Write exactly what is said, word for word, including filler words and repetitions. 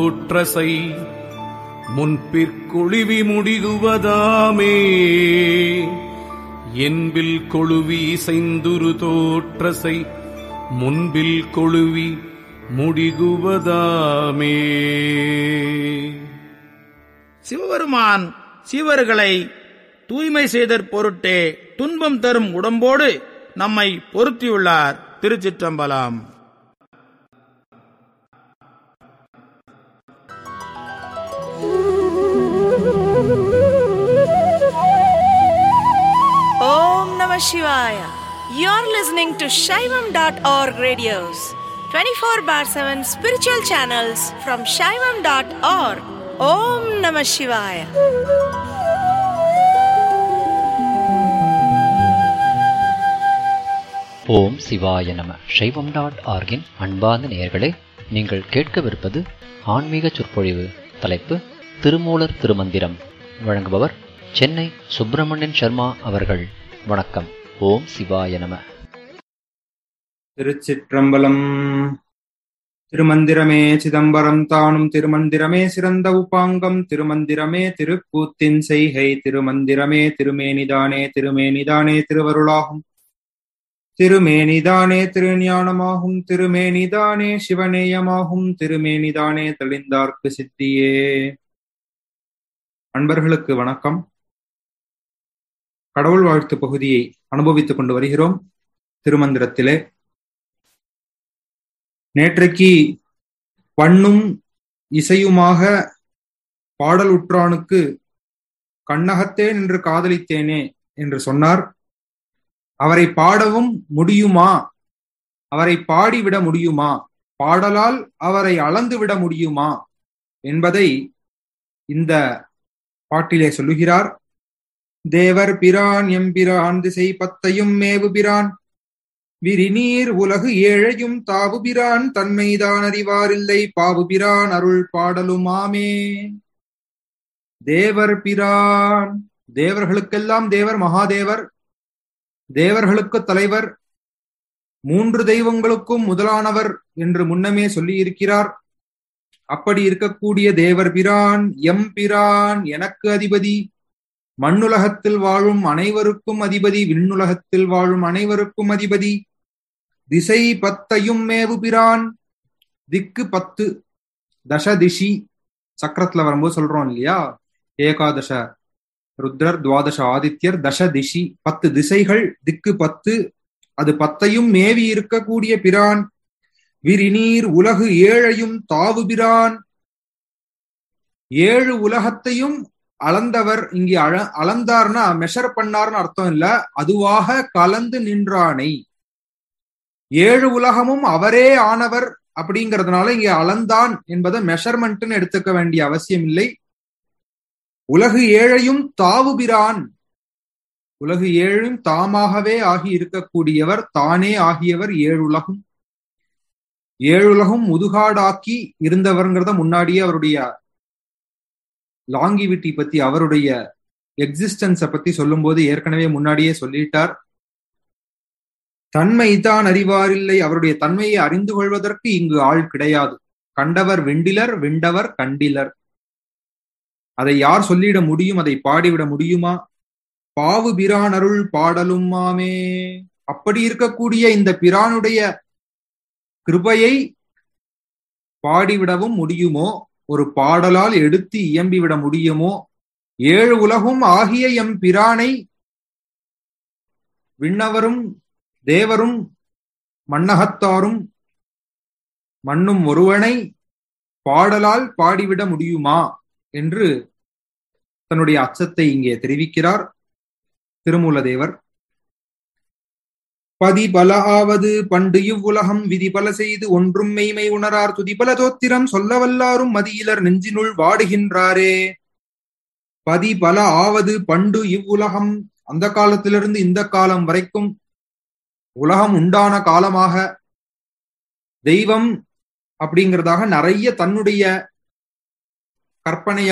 தோற்றசை முன்பிற்கொழிவி முடிகுவதாமே என்பில் கொழுவி இசைந்துரு தோற்றசை முன்பில் கொழுவி முடிகுவதாமே. சிவபெருமான் சீவர்களை தூய்மை செய்தற் பொருட்டே துன்பம் தரும் உடம்போடு நம்மை பொருத்தியுள்ளார். திருச்சிற்றம்பலம். Om Namah Shivaya. You're listening to Shaivam dot org radios, twenty-four bar seven spiritual channels from Shaivam dot org. Om Namah Shivaya. ஓம் சிவாய நம. சைவம் டாட் ஆர்கின் அன்பார்ந்த நேயர்களே, நீங்கள் கேட்கவிருப்பது ஆன்மீக சொற்பொழிவு. தலைப்பு திருமூலர் திருமந்திரம். வழங்குபவர் சென்னை சுப்பிரமணியன் சர்மா அவர்கள். வணக்கம். ஓம் சிவாய நம. திருச்சிற்றம்பலம். திருமந்திரமே சிதம்பரம் தானும் திருமந்திரமே சிறந்த உபாங்கம் திருமந்திரமே திருக்கூத்தின் செய்கை திருமந்திரமே திருமேனிதானே திருமேனிதானே திருவருளாகும் திருமேனிதானே திருஞானமாகும் திருமேனிதானே சிவநேயமாகும் திருமேனிதானே தெளிந்தார்க்கு சித்தியே. அன்பர்களுக்கு வணக்கம். கடவுள் வாழ்த்து பகுதியை அனுபவித்துக் கொண்டு வருகிறோம் திருமந்திரத்திலே. நேற்றைக்கு பண்ணும் இசையுமாக பாடல் உற்றானுக்கு கண்ணகத்தே நின்று காதலித்தேனே என்று சொன்னார். அவரை பாடவும் முடியுமா? அவரை பாடிவிட முடியுமா? பாடலால் அவரை அளந்துவிட முடியுமா என்பதை இந்த பாட்டிலே சொல்லுகிறார். தேவர் பிரான் எம்பிரான் திசை பத்தையும் மேவு பிரான் விரிநீர் உலகு ஏழையும் தாவு பிரான் தன்மைதான் அறிவாரில்லை பாவு பிரான் அருள் பாடலுமாமே. தேவர் பிரான், தேவர்களுக்கெல்லாம் தேவர், மகாதேவர், தேவர்களுக்கு தலைவர், மூன்று தெய்வங்களுக்கும் முதலானவர் என்று முன்னமே சொல்லி இருக்கிறார். அப்படி இருக்கக்கூடிய தேவர் பிரான், எம் பிரான், எனக்கு அதிபதி, மண்ணுலகத்தில் வாழும் அனைவருக்கும் அதிபதி, விண்ணுலகத்தில் வாழும் அனைவருக்கும் அதிபதி, திசை பத்தையும் மேவு பிரான், திக்கு பத்து, தச திஷி சக்கரத்துல வரும்போது சொல்றோம் இல்லையா, ஏகாதச ருத்ரர், துவாதச ஆதித்யர், தச திஷி, பத்து திசைகள், திக்கு பத்து, அது பத்தையும் மேவி இருக்கக்கூடிய பிரான். விரிநீர் உலகு ஏழையும் தாவு பிரான், ஏழு உலகத்தையும் அளந்தவர். இங்கே அழ அளந்தார்னா மெஷர் பண்ணார்னு அர்த்தம் இல்ல, அதுவாக கலந்து நின்றானை. ஏழு உலகமும் அவரே ஆனவர் அப்படிங்கிறதுனால இங்கே அளந்தான் என்பதை மெஷர்மெண்ட்னு எடுத்துக்க வேண்டிய அவசியம் இல்லை. உலகு ஏழையும் தாவுபிரான், உலகு ஏழும் தாமாகவே ஆகி இருக்கக்கூடியவர், தானே ஆகியவர். ஏழுலகும் ஏழுலகும் முதுகாடாக்கி இருந்தவர்ங்கிறத முன்னாடியே அவருடைய லாங்கிவிட்டி பத்தி, அவருடைய எக்ஸிஸ்டன்ஸை பத்தி சொல்லும் போது ஏற்கனவே முன்னாடியே சொல்லிட்டார். தன்மை தான் அறிவாரில்லை, அவருடைய தன்மையை அறிந்து கொள்வதற்கு இங்கு ஆள் கிடையாது. கண்டவர் வெண்டிலர், வெண்டவர் கண்டிலர். அதை யார் சொல்லிட முடியும்? அதை பாடிவிட முடியுமா? பாவு பிரான் அருள் பாடலும் மாமே. அப்படி இருக்கக்கூடிய இந்த பிரானுடைய கிருபையை பாடிவிடவும் முடியுமோ? ஒரு பாடலால் எடுத்து இயம்பிவிட முடியுமோ? ஏழு உலகும் ஆகிய எம் பிரானை, விண்ணவரும் தேவரும் மண்ணகத்தாரும் மண்ணும் ஒருவனை பாடலால் பாடிவிட முடியுமா என்று தன்னுடைய அச்சத்தை இங்கே தெரிவிக்கிறார் திருமூலதேவர். பதிபல ஆவது பண்டு இவ்வுலகம் விதிபல செய்து ஒன்றும் மெய்மை உணரார் துதிபல தோத்திரம் சொல்ல வல்லாரும் மதியிலர் நெஞ்சினுள் வாடுகின்றாரே. பதிபல ஆவது பண்டு இவ்வுலகம், அந்த காலத்திலிருந்து இந்த காலம் வரைக்கும் உலகம் உண்டான காலமாக தெய்வம் அப்படிங்கிறதாக நிறைய தன்னுடைய கற்பனை